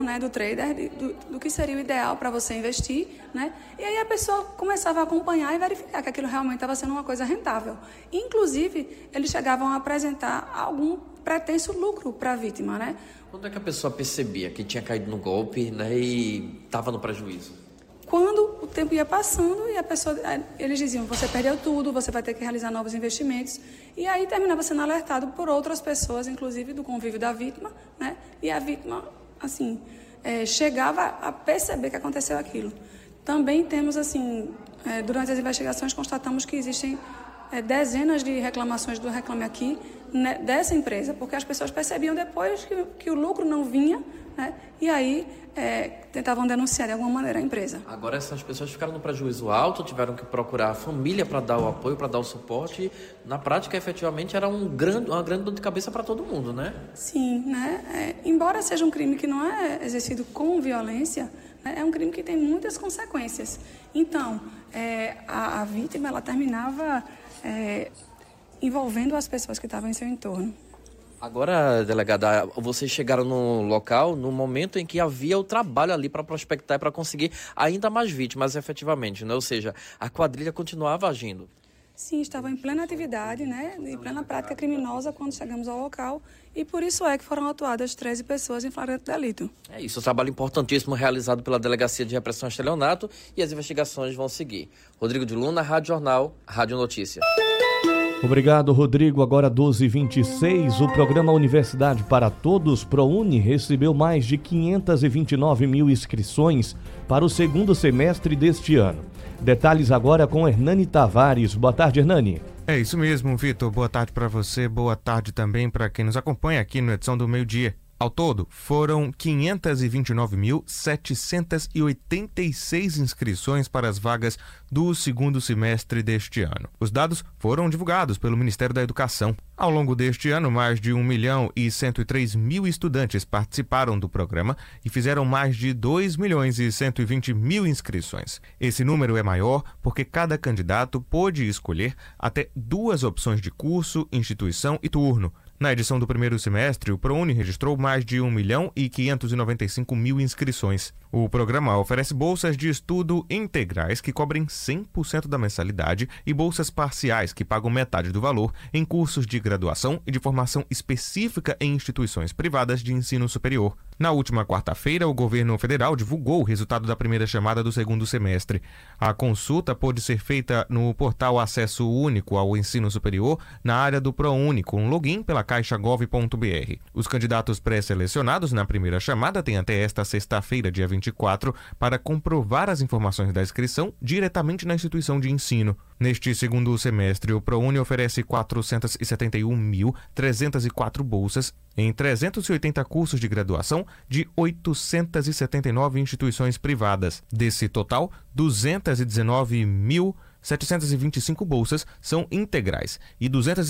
né, do trader, do que seria o ideal para você investir, né? E aí a pessoa começava a acompanhar e verificar que aquilo realmente estava sendo uma coisa rentável. Inclusive, eles chegavam a apresentar algum pretenso lucro para a vítima, né? Quando é que a pessoa percebia que tinha caído no golpe, né, e estava no prejuízo? Quando o tempo ia passando e a pessoa, eles diziam, você perdeu tudo, você vai ter que realizar novos investimentos. E aí terminava sendo alertado por outras pessoas, inclusive do convívio da vítima, né? E a vítima, assim, chegava a perceber que aconteceu aquilo. Também temos, assim, durante as investigações, constatamos que existem dezenas de reclamações do Reclame Aqui, né, dessa empresa, porque as pessoas percebiam depois que o lucro não vinha, né, e aí tentavam denunciar de alguma maneira a empresa. Agora essas pessoas ficaram no prejuízo alto, tiveram que procurar a família para dar o apoio, para dar o suporte. Na prática, efetivamente, era uma grande dor de cabeça para todo mundo, né? Sim, né? Embora seja um crime que não é exercido com violência, né, é um crime que tem muitas consequências. Então, a vítima, ela terminava envolvendo as pessoas que estavam em seu entorno. Agora, delegada, vocês chegaram no local no momento em que havia o trabalho ali para prospectar e para conseguir ainda mais vítimas, efetivamente, né? Ou seja, a quadrilha continuava agindo. Sim, estava em plena atividade, né? Em plena prática criminosa quando chegamos ao local, e por isso que foram autuadas 13 pessoas em flagrante delito. É isso, um trabalho importantíssimo realizado pela Delegacia de Repressão a Estelionato, e as investigações vão seguir. Rodrigo de Luna, Rádio Jornal, Rádio Notícia. Obrigado, Rodrigo. Agora 12h26, o programa Universidade para Todos, ProUni, recebeu mais de 529 mil inscrições para o segundo semestre deste ano. Detalhes agora com Hernani Tavares. Boa tarde, Hernani. É isso mesmo, Vitor. Boa tarde para você, boa tarde também para quem nos acompanha aqui no Edição do Meio-Dia. Ao todo, foram 529.786 inscrições para as vagas do segundo semestre deste ano. Os dados foram divulgados pelo Ministério da Educação. Ao longo deste ano, mais de 1.103.000 estudantes participaram do programa e fizeram mais de 2.120.000 inscrições. Esse número é maior porque cada candidato pôde escolher até 2 opções de curso, instituição e turno. Na edição do primeiro semestre, o ProUni registrou mais de 1.595.000 inscrições. O programa oferece bolsas de estudo integrais que cobrem 100% da mensalidade e bolsas parciais que pagam metade do valor em cursos de graduação e de formação específica em instituições privadas de ensino superior. Na última quarta-feira, o governo federal divulgou o resultado da primeira chamada do segundo semestre. A consulta pôde ser feita no portal Acesso Único ao Ensino Superior na área do ProUni, com login pela caixa.gov.br. Os candidatos pré-selecionados na primeira chamada têm até esta sexta-feira, dia 24, para comprovar as informações da inscrição diretamente na instituição de ensino. Neste segundo semestre, o ProUni oferece 471.304 bolsas em 380 cursos de graduação de 879 instituições privadas. Desse total, 219.725 bolsas são integrais e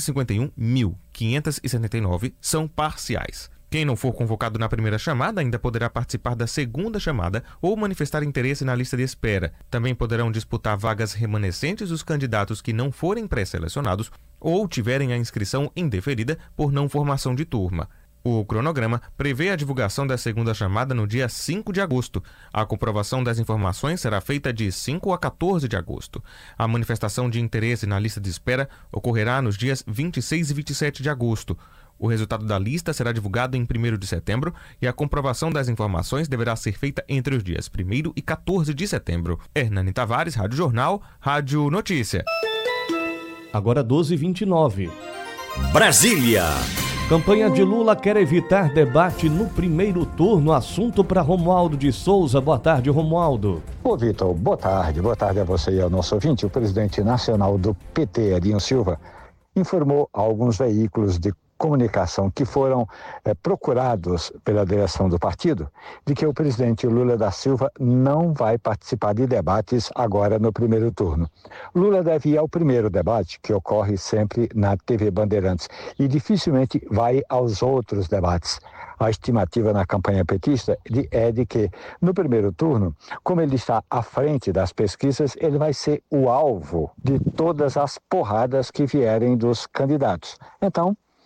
251.579 são parciais. Quem não for convocado na primeira chamada ainda poderá participar da segunda chamada ou manifestar interesse na lista de espera. Também poderão disputar vagas remanescentes os candidatos que não forem pré-selecionados ou tiverem a inscrição indeferida por não formação de turma. O cronograma prevê a divulgação da segunda chamada no dia 5 de agosto. A comprovação das informações será feita de 5 a 14 de agosto. A manifestação de interesse na lista de espera ocorrerá nos dias 26 e 27 de agosto. O resultado da lista será divulgado em 1º de setembro e a comprovação das informações deverá ser feita entre os dias 1º e 14 de setembro. Hernani Tavares, Rádio Jornal, Rádio Notícia. Agora 12h29. Brasília. Campanha de Lula quer evitar debate no primeiro turno. Assunto para Romualdo de Souza. Boa tarde, Romualdo. Ô, Vitor, boa tarde a você e ao nosso ouvinte. O presidente nacional do PT, Edinho Silva, informou a alguns veículos de comunicação que foram procurados pela direção do partido de que o presidente Lula da Silva não vai participar de debates agora no primeiro turno. Lula deve ir ao primeiro debate, que ocorre sempre na TV Bandeirantes, e dificilmente vai aos outros debates. A estimativa na campanha petista é de que, no primeiro turno, como ele está à frente das pesquisas, ele vai ser o alvo de todas as porradas que vierem dos candidatos. Então,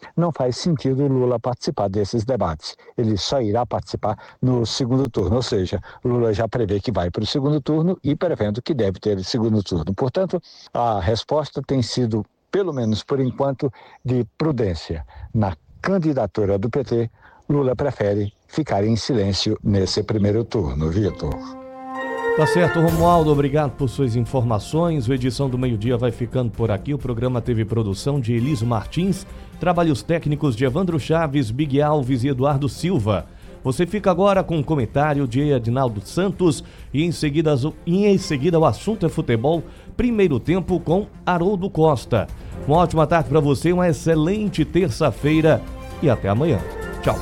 não faz sentido o Lula participar desses debates. Ele só irá participar no segundo turno, ou seja, Lula já prevê que vai para o segundo turno e prevendo que deve ter segundo turno. Portanto, a resposta tem sido, pelo menos por enquanto, de prudência. Na candidatura do PT, Lula prefere ficar em silêncio nesse primeiro turno, Vitor. Tá certo, Romualdo, obrigado por suas informações. A edição do meio-dia vai ficando por aqui. O programa teve produção de Eliso Martins, trabalhos técnicos de Evandro Chaves, Big Alves e Eduardo Silva. Você fica agora com um comentário de Edinaldo Santos e em seguida o assunto é futebol, primeiro tempo com Haroldo Costa. Uma ótima tarde para você, uma excelente terça-feira e até amanhã. Tchau.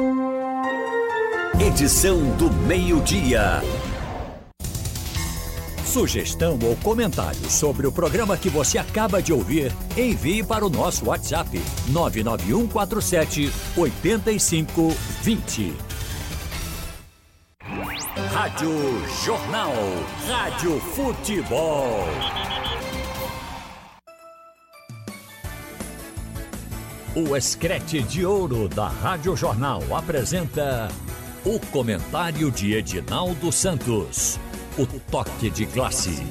Edição do meio-dia. Sugestão ou comentário sobre o programa que você acaba de ouvir, envie para o nosso WhatsApp 99147-8520. Rádio Jornal. Rádio Futebol. O Escrete de Ouro da Rádio Jornal apresenta o comentário de Edinaldo Santos. O toque de classe.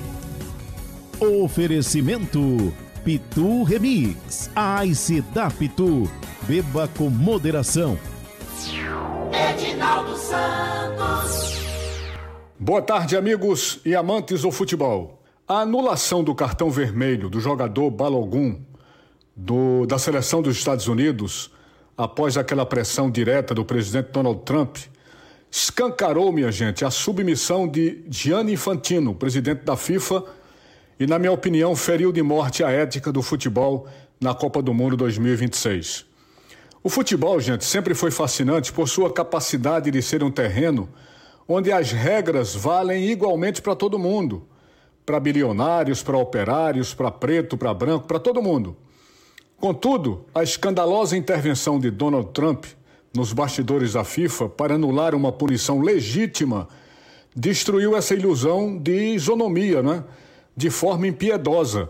Oferecimento Pitu Remix. A Ice da Pitu. Beba com moderação. Edinaldo Santos. Boa tarde, amigos e amantes do futebol. A anulação do cartão vermelho do jogador Balogun da seleção dos Estados Unidos, após aquela pressão direta do presidente Donald Trump, escancarou, minha gente, a submissão de Gianni Infantino, presidente da FIFA, e, na minha opinião, feriu de morte a ética do futebol na Copa do Mundo 2026. O futebol, gente, sempre foi fascinante por sua capacidade de ser um terreno onde as regras valem igualmente para todo mundo, para bilionários, para operários, para preto, para branco, para todo mundo. Contudo, a escandalosa intervenção de Donald Trump nos bastidores da FIFA para anular uma punição legítima destruiu essa ilusão de isonomia, né? De forma impiedosa.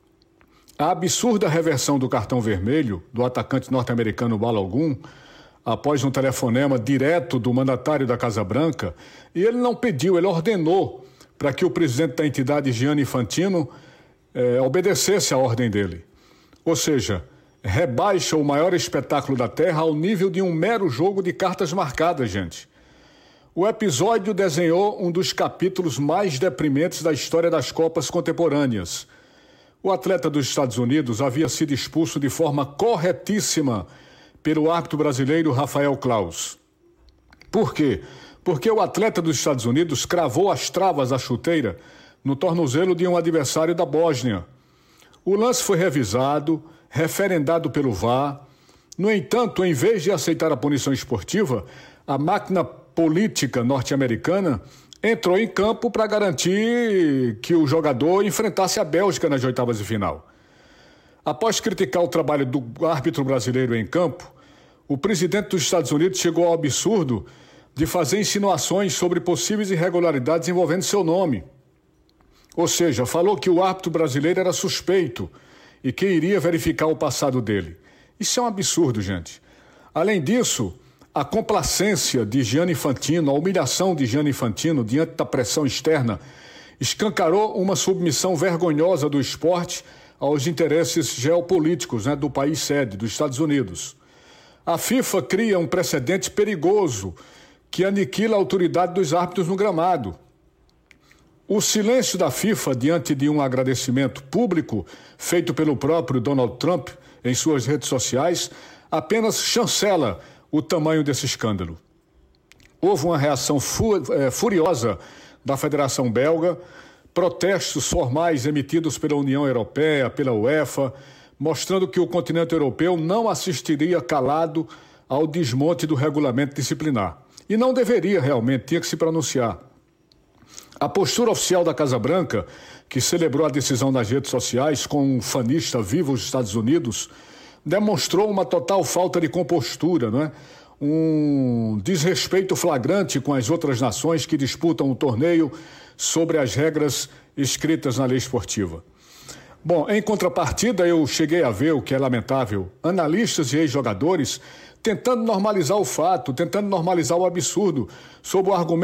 A absurda reversão do cartão vermelho do atacante norte-americano Balogun, após um telefonema direto do mandatário da Casa Branca, e ele não pediu, ele ordenou para que o presidente da entidade, Gianni Infantino, obedecesse à ordem dele. Ou seja, rebaixa o maior espetáculo da Terra ao nível de um mero jogo de cartas marcadas, gente. O episódio desenhou um dos capítulos mais deprimentes da história das Copas contemporâneas. O atleta dos Estados Unidos havia sido expulso de forma corretíssima pelo árbitro brasileiro Rafael Claus. Por quê? Porque o atleta dos Estados Unidos cravou as travas da chuteira no tornozelo de um adversário da Bósnia. O lance foi revisado, referendado pelo VAR. No entanto, em vez de aceitar a punição esportiva, a máquina política norte-americana entrou em campo para garantir que o jogador enfrentasse a Bélgica nas oitavas de final. Após criticar o trabalho do árbitro brasileiro em campo, o presidente dos Estados Unidos chegou ao absurdo de fazer insinuações sobre possíveis irregularidades envolvendo seu nome. Ou seja, falou que o árbitro brasileiro era suspeito e que iria verificar o passado dele. Isso é um absurdo, gente. Além disso, a complacência de Gianni Infantino, a humilhação de Gianni Infantino diante da pressão externa, escancarou uma submissão vergonhosa do esporte aos interesses geopolíticos, do país sede, dos Estados Unidos. A FIFA cria um precedente perigoso que aniquila a autoridade dos árbitros no gramado. O silêncio da FIFA diante de um agradecimento público feito pelo próprio Donald Trump em suas redes sociais apenas chancela o tamanho desse escândalo. Houve uma reação furiosa da Federação Belga, protestos formais emitidos pela União Europeia, pela UEFA, mostrando que o continente europeu não assistiria calado ao desmonte do regulamento disciplinar. E não deveria realmente, tinha que se pronunciar. A postura oficial da Casa Branca, que celebrou a decisão nas redes sociais com um fanista vivo dos Estados Unidos, demonstrou uma total falta de compostura, um desrespeito flagrante com as outras nações que disputam o torneio sobre as regras escritas na lei esportiva. Bom, em contrapartida, eu cheguei a ver o que é lamentável. Analistas e ex-jogadores tentando normalizar o fato, tentando normalizar o absurdo, sob o argumento